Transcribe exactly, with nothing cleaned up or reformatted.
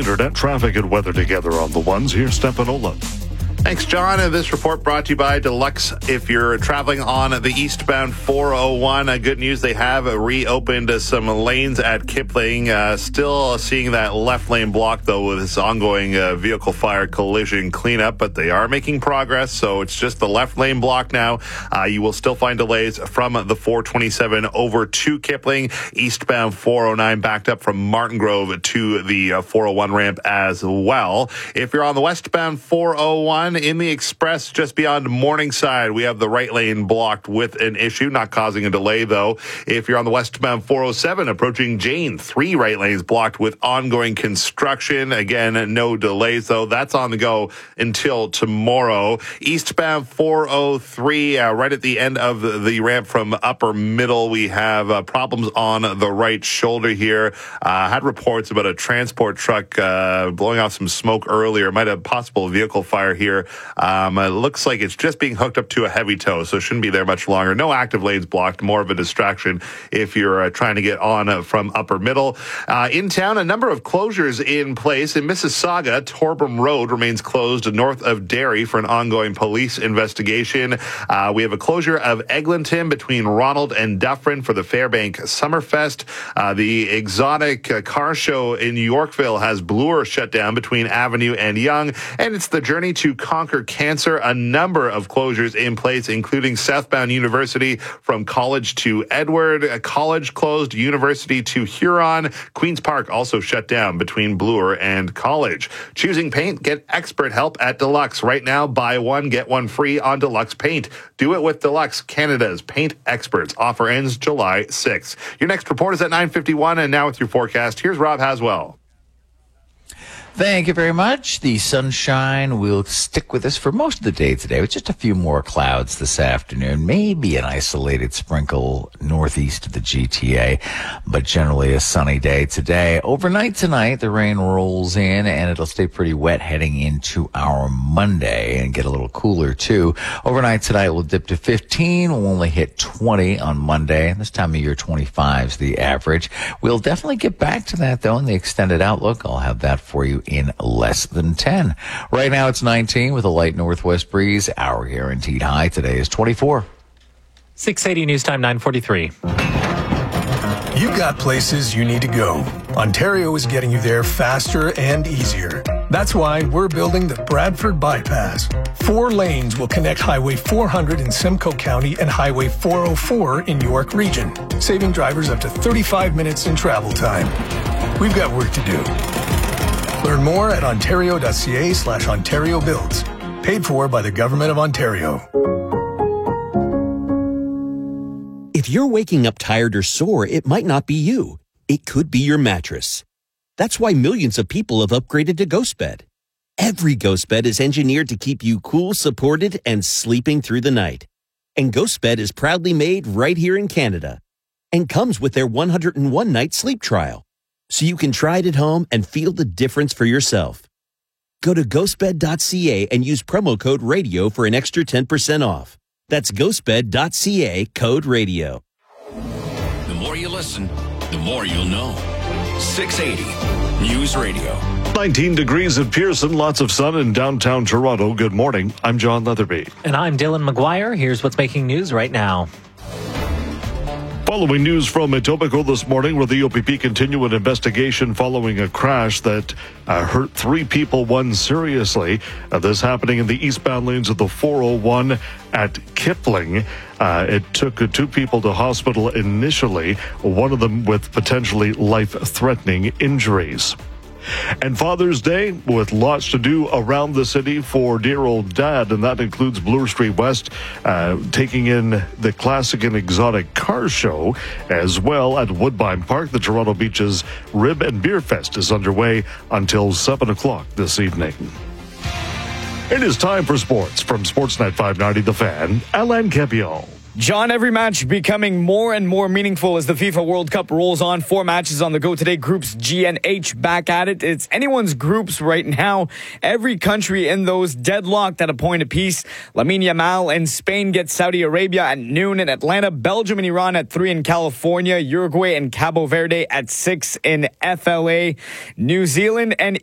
internet, traffic, and weather together on the ones. Here's Stefanola. Thanks, John. And this report brought to you by Deluxe. If you're traveling on the eastbound four oh one, uh, good news, they have reopened uh, some lanes at Kipling. Uh, still seeing that left lane blocked, though, with this ongoing uh, vehicle fire collision cleanup, but they are making progress, so it's just the left lane blocked now. Uh, you will still find delays from the four twenty-seven over to Kipling. Eastbound four oh nine backed up from Martin Grove to the uh, four oh one ramp as well. If you're on the westbound four oh one, in the express just beyond Morningside, we have the right lane blocked with an issue, not causing a delay though. If you're on the westbound four oh seven approaching Jane, three right lanes blocked with ongoing construction. Again, no delays though. That's on the go until tomorrow. Eastbound four oh three, uh, right at the end of the, the ramp from Upper Middle, we have uh, problems on the right shoulder here. Uh, had reports about a transport truck uh, blowing off some smoke earlier. Might have possible vehicle fire here. Um, it looks like it's just being hooked up to a heavy tow, so it shouldn't be there much longer. No active lanes blocked, more of a distraction if you're uh, trying to get on uh, from Upper Middle. Uh, in town, a number of closures in place. In Mississauga, Torbram Road remains closed north of Derry for an ongoing police investigation. Uh, we have a closure of Eglinton between Ronald and Dufferin for the Fairbank Summerfest. Uh, the exotic uh, car show in Yorkville has Bloor shut down between Avenue and Yonge, and it's the Journey to Conquer Cancer. A number of closures in place, including Southbound University from College to Edward. A College closed, University to Huron. Queen's Park also shut down between Bloor and College. Choosing paint? Get expert help at Deluxe. Right now, buy one, get one free on Deluxe Paint. Do it with Deluxe, Canada's paint experts. Offer ends July sixth. Your next report is at nine fifty-one, and now with your forecast, here's Rob Haswell. Thank you very much. The sunshine will stick with us for most of the day today, with just a few more clouds this afternoon. Maybe an isolated sprinkle northeast of the G T A, but generally a sunny day today. Overnight tonight, the rain rolls in, and it'll stay pretty wet heading into our Monday and get a little cooler, too. Overnight tonight, we'll dip to fifteen. We'll only hit twenty on Monday. This time of year, twenty-five is the average. We'll definitely get back to that, though, in the extended outlook. I'll have that for you in less than ten. Right now it's nineteen with a light northwest breeze. Our guaranteed high today is twenty-four. six eighty News Time, nine forty-three. You've got places you need to go. Ontario is getting you there faster and easier. That's why we're building the Bradford Bypass. Four lanes will connect Highway four hundred in Simcoe County and Highway four oh four in York Region, saving drivers up to thirty-five minutes in travel time. We've got work to do. Learn more at ontario.ca slash Ontario Builds. Paid for by the Government of Ontario. If you're waking up tired or sore, it might not be you. It could be your mattress. That's why millions of people have upgraded to GhostBed. Every GhostBed is engineered to keep you cool, supported, and sleeping through the night. And GhostBed is proudly made right here in Canada and comes with their one hundred one night sleep trial, so you can try it at home and feel the difference for yourself. Go to ghostbed dot c a and use promo code radio for an extra ten percent off. That's ghostbed dot c a, code radio. The more you listen, the more you'll know. six eighty News Radio. nineteen degrees at Pearson, lots of sun in downtown Toronto. Good morning. I'm John Leatherby. And I'm Dylan McGuire. Here's what's making news right now. Following news from Etobicoke this morning, where the O P P continue an investigation following a crash that uh, hurt three people, one seriously. Uh, this happening in the eastbound lanes of the four oh one at Kipling. Uh, it took uh, two people to hospital initially, one of them with potentially life-threatening injuries. And Father's Day, with lots to do around the city for dear old dad, and that includes Bloor Street West uh, taking in the classic and exotic car show, as well at Woodbine Park. The Toronto Beaches Rib and Beer Fest is underway until seven o'clock this evening. It is time for sports from Sportsnet five ninety The Fan. Alain Campion. John, every match becoming more and more meaningful as the FIFA World Cup rolls on. Four matches on the go today. Groups G and H back at it. It's anyone's groups right now. Every country in those deadlocked at a point apiece. Lamine Yamal and Spain get Saudi Arabia at noon in Atlanta. Belgium and Iran at three in California. Uruguay and Cabo Verde at six in F L A. New Zealand and